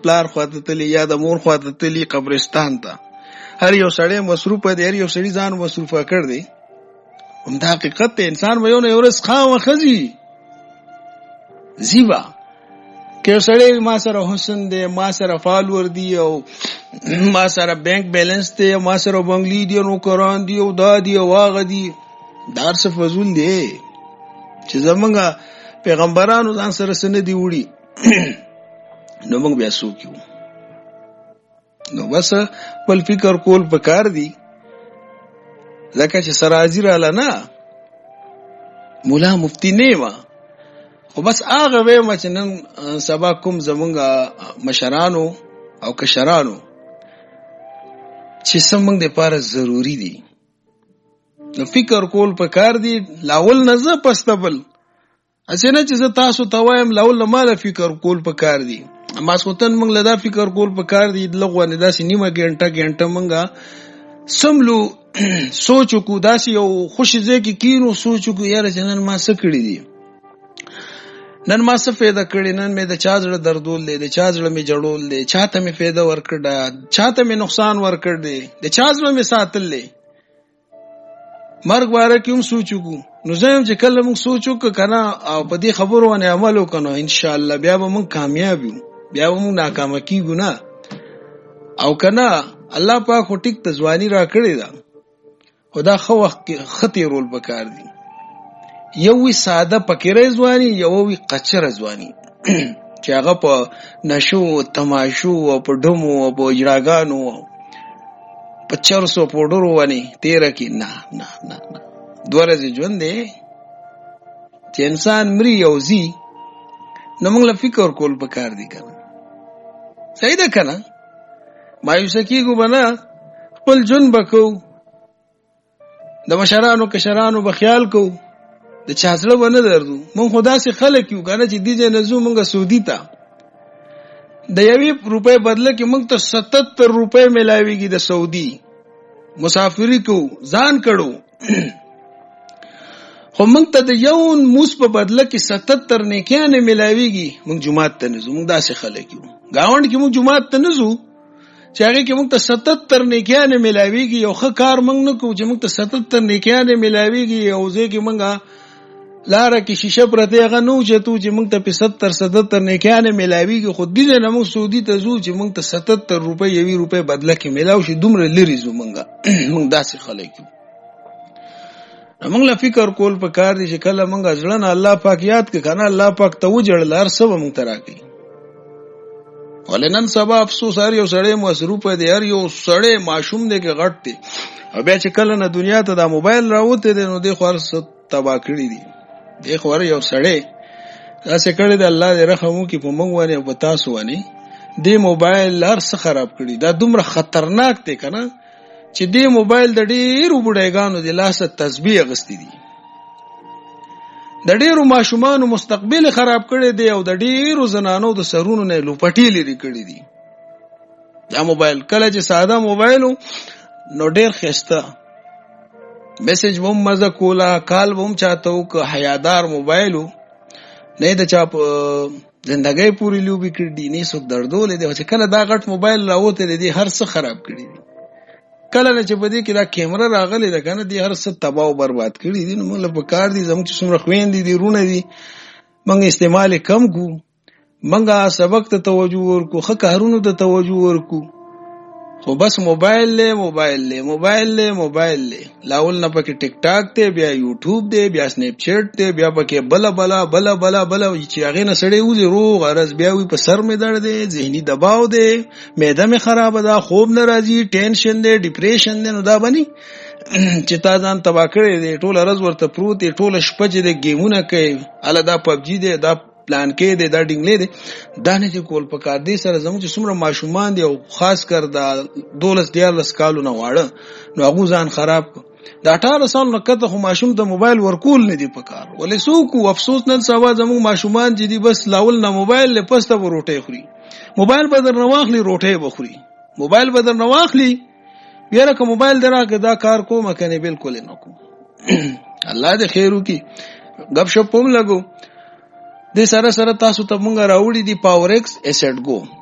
پلار خواته تلی یا د مور خواته تلی قبرستان ته. هر یو سړی مصروف دی، هر یو سړی ځان مصروفه کړ دی. همدا حقیقت ته انسان به یو نه ورځ خامخځي زیبا که سړی ما سره حسن دی، ما سره فالوور دی، او ما سره بانک بیلنس دی، ما سره بنگلی دی، نو قرآن دی، او دا دی، او هغه دی. دار څه فضول دی چې زمونږ پیغمبرانو ځان سره سن دی وړي. نو موږ بیا څوک یو؟ نو بس بل فکر کول پکار دی. ځکه چې سرازی رااله نه مولا مفتی نه ما، خو بس هغه وایم چې نن سبا کوم زمونږ مشرانو او کشرانو چې سمنګ د پاره ضروری دي، نو فکر کول پکار دی. لاول نه زه پستبل اسنه چې زه تاسو ته وایم لاول نه مال فکر کول پکار دی. ما سوتن موږ لدا فکر کول پکار دی. لغوه نه داسې نیمه ګنټه موږ سملو سوچ کو، داسې یو خوشی ځکه کینو سوچ کو یاره جنن ما څه کړی دی، نن ما څه فایده کړی، نن مې د چا زړه دردول دی، د چا زړه مې جړول دی، چاته مې فایده ورکړ، چاته مې نقصان ورکړ دی، د چا زړه مې ساتل دی. مرګ باره کې هم سوچ کو. نو زم چې کله موږ سوچ وکړو کنه او په دې خبرو باندې عمل وکړو، ان شاء الله بیا به موږ کامیاب یو، بیا به موږ ناکام کیږو نه. او کنه الله پاک خو ټیک ته ځواني را کړی دا، خدا خو وخت کې خطي رول پکار دی. یو وی ساده پکیره ځواني، یو وی قچره ځواني چې هغه په نشو تماشو او په ډمو او په اجراګانو په چرسو پوډرو باندې تیر کی نه نه نه نه. دوره ژوند دی چې انسان مري او زی، نو موږ له فکر کول پکار دی کنه. صحیح ده کنه؟ مایوس کیږو بنا، خپل جون بکو، د مشرانو کشرانو به خیال کو، د چا زړه ونه دردو. مونږ خدا سي خلک یو کنه چې دیجه نزو مونږه سعودي ته د 1 روپے بدله کې مونږ ته 77 روپے ملاويږي د سعودي. مسافری کو ځان کړو خو مونږ ته د یو موس په بدله کې 77 نیکیانه ملاويږي. مونږ جمعات ته نزو، مونږ داسې خلک یو. گاوند کې مونږ جمعات ته نزو چې هغه کې مونږ ته 77 نیکیانه ملاويږي. یو ښه کار مونږ نه کوو چې مونږ ته 77 نیکیانه ملاويږي. او ځکه مونږه لاره کې شیشه پرته هغه نو چتو چې موږ ته 75-77 نیکیانه ملاويږي. خو دې نه موږ سعودي ته ځو چې موږ ته 77 روپے 1 روپے بدله کې ملاو شي. دومره لري زو موږ داسې خلک یو. موږ له فکر کول پکار دي چې کله موږ ځلن الله پاک یاد ک کنه الله پاک ته وجړل هر څه موږ تراکي. ولنن سبا افسوس هر یو سړی مصروف دی، هر یو سړی ماشوم دی کې غټ دی. او بیا چې کله نه دنیا ته دا موبایل راوته دی نو د خور څه تبا کړی دی. د خور یو سړی داسې کړی دی، الله دې رحم وکړي په موږ باندې او په تاسو باندې. د موبایل هر څه خراب کړی. دا دومره خطرناک دی کنه چې د موبایل د ډیرو بډایګانو د لاسه تسبیح غستی دي، د ډیرو ماشومانو مستقبل خراب کړی دی، او د ډیرو زنانو د سرونو نه لوپټی لري کړی دي. دا موبایل کله چې ساده موبایل نو ډیر خسته میسج بوم مزه کولا، کال بوم چاته وک، حیادار موبایل نه د چا زندګۍ پوری لوبي کړی نه څوک دردول دي. چې کله دا غټ موبایل راوته دي هر څه خراب کړی دي. کله نه چې بده کې دا کیمرا راغلی ده کنه دي هر څه تباہ او برباد کړی دي. نو موږ په کار دي زموږ چې څومره خويندې دي رونه دي موږ استعمال کم کو، موږ سبق ته توجه ورکو، ښه کارونو ته توجه ورکو. خو بس موبایل له لاول نه پکې ټیک ټاک ته، بیا یوټیوب دی، بیا سنیپ چیټ دی، بیا پکې بلا چې هغه نه سړی وځي روغ ارز بیا وي په سر مې درد دی، ذهني دباو دی، معده مې خراب ده، خوب نه راځي، ټینشن دی، ډیپریشن دی. نو دا بني چې تا ځان تبا کړی دی، ټول ارز ورته پروت دی، ټول شپه چې د گیمونه کوي، اله دا پبجی دی، دا پلان کې دی، دا ډینګلې دی، دا نه چې کول پکار دی. سره زموږ چې څومره ماشومان دی او خاص کر دا 12-13 کالو نه واړه نو هغه ځان خراب. دا 18 سال نه کته خو ماشوم ته موبایل ورکول نه دی پکار. ولې څوک افسوس نن سبا زموږ ماشومان چې دی بس لاول نه موبایل له پسته روټي خوري، موبایل بدر نه واخلي روټي بخوري، موبایل بدر نه واخلي بیره که موبایل دراکه دا کار کوم کنه بالکل نه کوم. الله دې خیر وکي. غب شپ هم لګو د سره تاسو ته مونږ راوړي دي پاور ایکس اسید گو.